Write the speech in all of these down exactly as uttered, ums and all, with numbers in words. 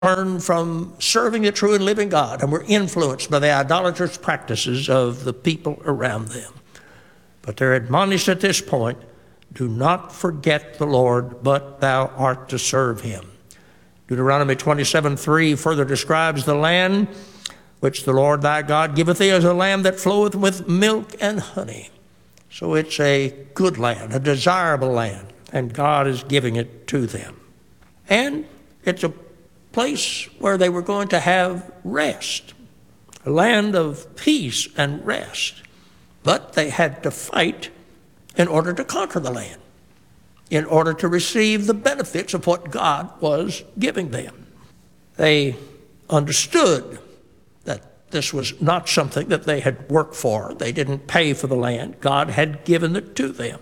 turned from serving the true and living God and were influenced by the idolatrous practices of the people around them. But they're admonished at this point, do not forget the Lord, but thou art to serve him. Deuteronomy twenty-seven three further describes the land which the Lord thy God giveth thee as a land that floweth with milk and honey. So it's a good land, a desirable land, and God is giving it to them. And it's a place where they were going to have rest, a land of peace and rest. But they had to fight in order to conquer the land, in order to receive the benefits of what God was giving them. They understood that this was not something that they had worked for. They didn't pay for the land. God had given it to them.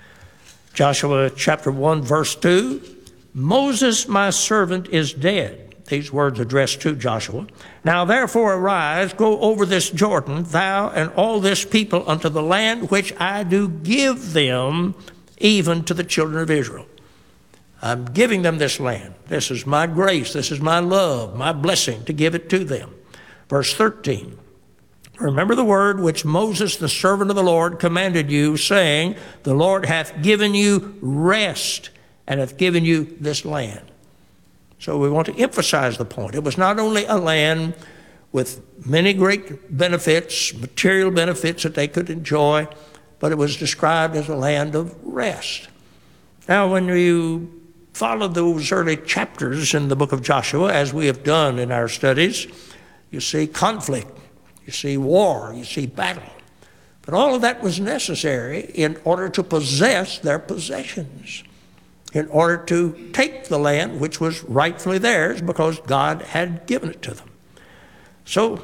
Joshua chapter one, verse two, Moses, my servant, is dead. These words addressed to Joshua. Now therefore arise, go over this Jordan, thou and all this people, unto the land which I do give them, even to the children of Israel. I'm giving them this land. This is my grace. This is my love, my blessing to give it to them. Verse thirteen, remember the word which Moses, the servant of the Lord, commanded you, saying, the Lord hath given you rest and hath given you this land. So we want to emphasize the point. It was not only a land with many great benefits, material benefits that they could enjoy, but it was described as a land of rest. Now, when you follow those early chapters in the book of Joshua, as we have done in our studies, you see conflict, you see war, you see battle. But all of that was necessary in order to possess their possessions, in order to take the land which was rightfully theirs because God had given it to them. So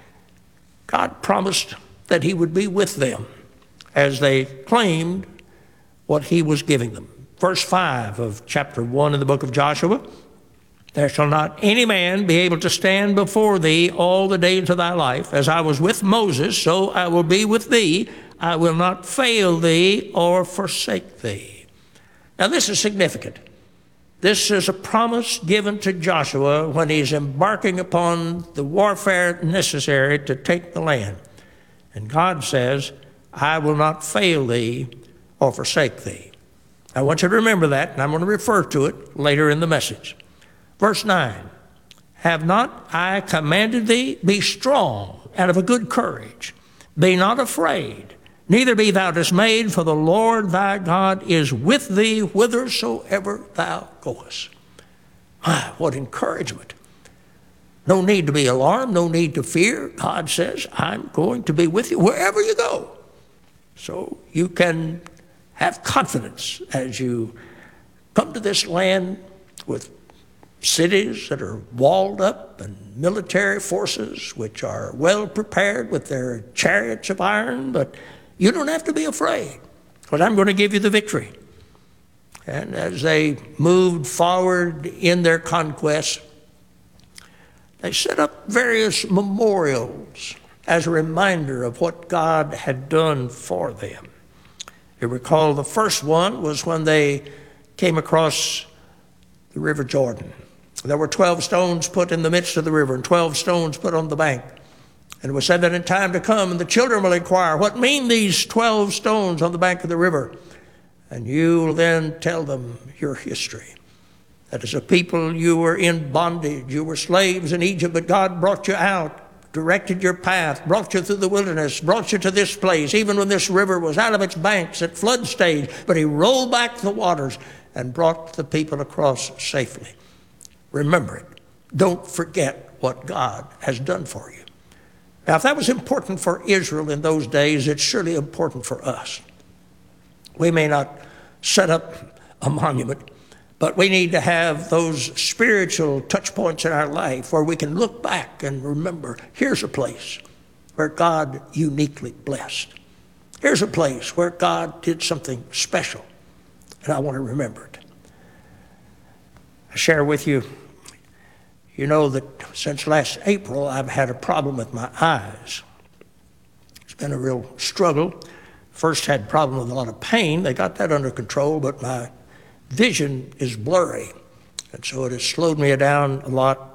God promised that he would be with them as they claimed what he was giving them. Verse five of chapter one in the book of Joshua, there shall not any man be able to stand before thee all the days of thy life. As I was with Moses, so I will be with thee. I will not fail thee or forsake thee. Now this is significant. This is a promise given to Joshua when he's embarking upon the warfare necessary to take the land. And God says, I will not fail thee or forsake thee. I want you to remember that, and I'm going to refer to it later in the message. Verse nine, have not I commanded thee? Be strong and of a good courage. Be not afraid, neither be thou dismayed, for the Lord thy God is with thee whithersoever thou goest. My, what encouragement. No need to be alarmed, no need to fear. God says, I'm going to be with you wherever you go. So you can have confidence as you come to this land with cities that are walled up and military forces which are well prepared with their chariots of iron, but you don't have to be afraid, because I'm going to give you the victory. And as they moved forward in their conquest, they set up various memorials as a reminder of what God had done for them. You recall the first one was when they came across the River Jordan. There were twelve stones put in the midst of the river and twelve stones put on the bank. And it was said that in time to come, and the children will inquire, what mean these twelve stones on the bank of the river? And you will then tell them your history. That as a people you were in bondage, you were slaves in Egypt, but God brought you out, directed your path, brought you through the wilderness, brought you to this place, even when this river was out of its banks at flood stage, but he rolled back the waters and brought the people across safely. Remember it. Don't forget what God has done for you. Now, if that was important for Israel in those days, it's surely important for us. We may not set up a monument, but we need to have those spiritual touch points in our life where we can look back and remember, here's a place where God uniquely blessed. Here's a place where God did something special, and I want to remember it. I share with you, you know that since last April, I've had a problem with my eyes. It's been a real struggle. First had a problem with a lot of pain. They got that under control, but my vision is blurry. And so it has slowed me down a lot.